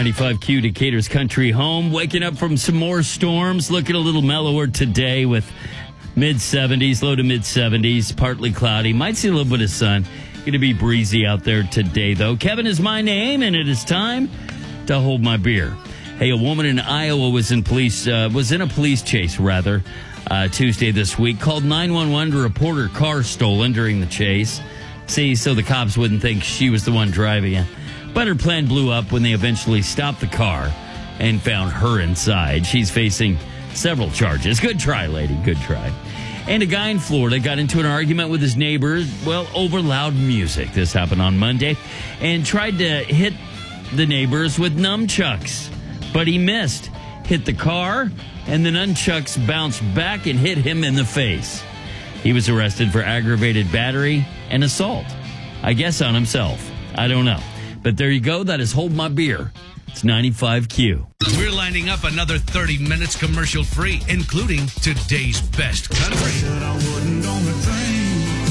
95Q Decatur's country home. Waking up from some more storms. Looking a little mellower today with mid-70s, low to mid-70s. Partly cloudy. Might see a little bit of sun. Going to be breezy out there today, though. Kevin is my name, and it is time to hold my beer. Hey, a woman in Iowa was in a police chase, Tuesday this week. Called 911 to report her car stolen during the chase. See, so the cops wouldn't think she was the one driving it. But her plan blew up when they eventually stopped the car and found her inside. She's facing several charges. Good try, lady. Good try. And a guy in Florida got into an argument with his neighbor, over loud music. This happened on Monday. And tried to hit the neighbors with nunchucks. But he missed. Hit the car, and the nunchucks bounced back and hit him in the face. He was arrested for aggravated battery and assault. I guess on himself. I don't know. But there you go. That is Hold My Beer. It's 95Q. We're lining up another 30 minutes commercial-free, including today's best country. Said I wasn't gonna drink.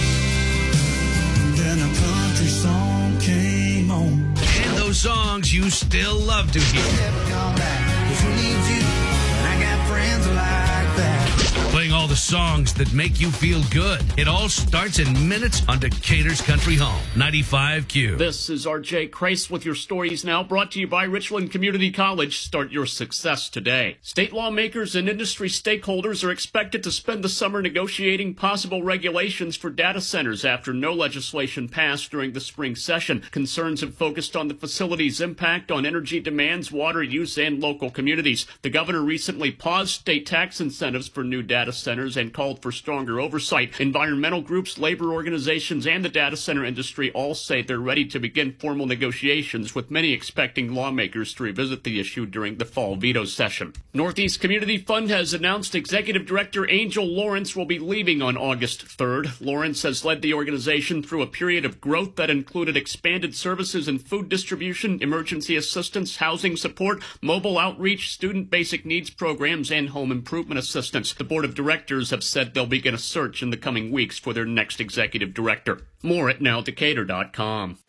Then a country song came on. And those songs you still love to hear. Never come back, 'cause who needs you? I got friends like that. Playing all the songs that make you feel good. It all starts in minutes on Decatur's Country Home, 95Q. This is R.J. Kreis with your stories now, brought to you by Richland Community College. Start your success today. State lawmakers and industry stakeholders are expected to spend the summer negotiating possible regulations for data centers after no legislation passed during the spring session. Concerns have focused on the facility's impact on energy demands, water use, and local communities. The governor recently paused state tax incentives for new data centers and called for stronger oversight. Environmental groups, labor organizations, and the data center industry all say they're ready to begin formal negotiations, with many expecting lawmakers to revisit the issue during the fall veto session. Northeast Community Fund has announced Executive Director Angel Lawrence will be leaving on August 3rd. Lawrence has led the organization through a period of growth that included expanded services in food distribution, emergency assistance, housing support, mobile outreach, student basic needs programs, and home improvement assistance. The board of directors have said they'll begin a search in the coming weeks for their next executive director. More at nowdecatur.com.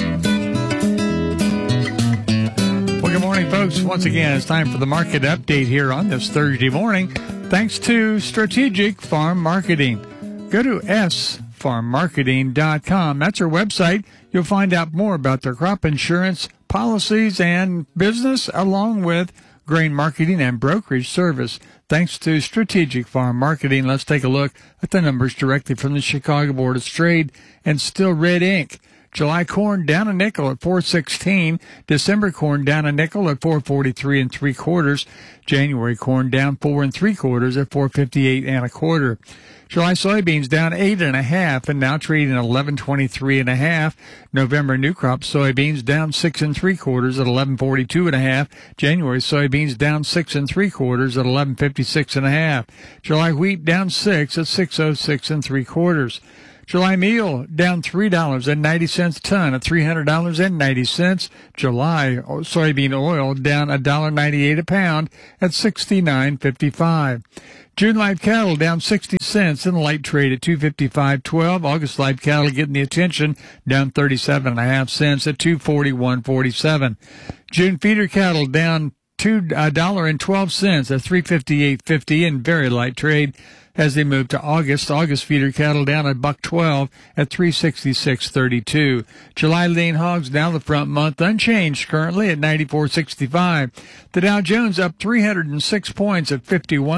Well, good morning, folks. Once again, it's time for the market update here on this Thursday morning. Thanks to Strategic Farm Marketing. Go to sfarmmarketing.com. That's our website. You'll find out more about their crop insurance policies and business, along with grain marketing and brokerage service. Thanks to Strategic Farm Marketing. Let's take a look at the numbers directly from the Chicago Board of Trade and Still Red Ink. July corn down a nickel at 4.16. December corn down a nickel at 4.43 3/4. January corn down 4 3/4 at 4.58 1/4. July soybeans down 8 1/2 and now trading at 11.23 1/2. November new crop soybeans down 6 3/4 at 11.42 1/2. January soybeans down 6 3/4 at 11.56 1/2. July wheat down 6 at 6.06 3/4. July meal down $3.90 a ton at $300.90. July soybean oil down $1.98 a pound at $69.55. June live cattle down 60 cents in the light trade at $255.12. August live cattle getting the attention, down 37.5 cents at $241.47. June feeder cattle down $1.12 at $358.50 in very light trade. As they move to August feeder cattle down $1.12 at $366.32. July lean hogs down the front month unchanged currently at 94.65. The Dow Jones up 306 points at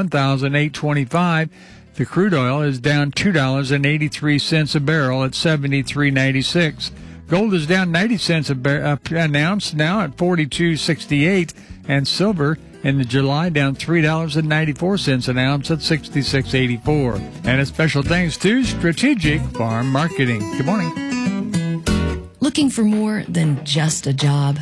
51,825. The crude oil is down $2.83 a barrel at 73.96. Gold is down 90 cents an ounce now at 42.68, and silver in the July down $3.94 an ounce at 66.84. And a special thanks to Strategic Farm Marketing. Good morning. Looking for more than just a job?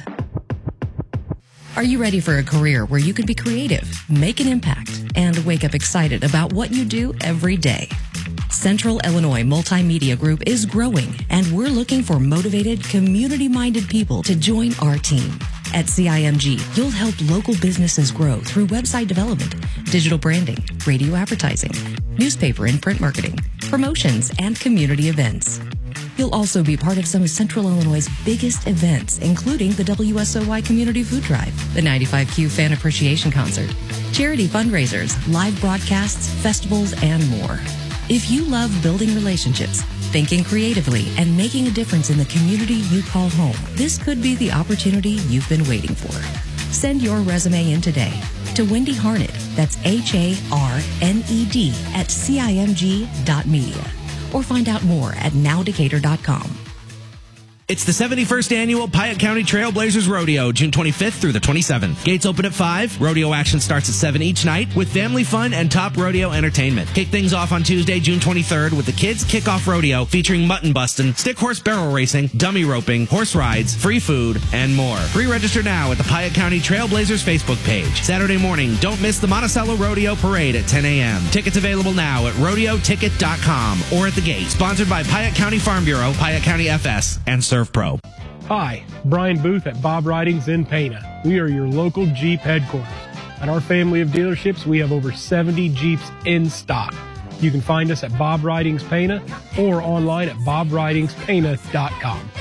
Are you ready for a career where you can be creative, make an impact, and wake up excited about what you do every day? Central Illinois Multimedia Group is growing, and we're looking for motivated, community-minded people to join our team. At CIMG, you'll help local businesses grow through website development, digital branding, radio advertising, newspaper and print marketing, promotions, and community events. You'll also be part of some of Central Illinois' biggest events, including the WSOY Community Food Drive, the 95Q Fan Appreciation Concert, charity fundraisers, live broadcasts, festivals, and more. If you love building relationships, thinking creatively, and making a difference in the community you call home, this could be the opportunity you've been waiting for. Send your resume in today to Wendy Harned, that's HARNED at CIMG.media, or find out more at nowdecatur.com. It's the 71st annual Piatt County Trailblazers Rodeo, June 25th through the 27th. Gates open at 5. Rodeo action starts at 7 each night with family fun and top rodeo entertainment. Kick things off on Tuesday, June 23rd with the Kids Kickoff Rodeo featuring mutton busting, stick horse barrel racing, dummy roping, horse rides, free food, and more. Pre-register now at the Piatt County Trailblazers Facebook page. Saturday morning, don't miss the Monticello Rodeo Parade at 10 a.m. Tickets available now at rodeoticket.com or at the gate. Sponsored by Piatt County Farm Bureau, Piatt County FS, and Serve Pro. Hi, Brian Booth at Bob Ridings in Pana. We are your local Jeep headquarters. At our family of dealerships, we have over 70 Jeeps in stock. You can find us at Bob Ridings Pana or online at bobridingspana.com.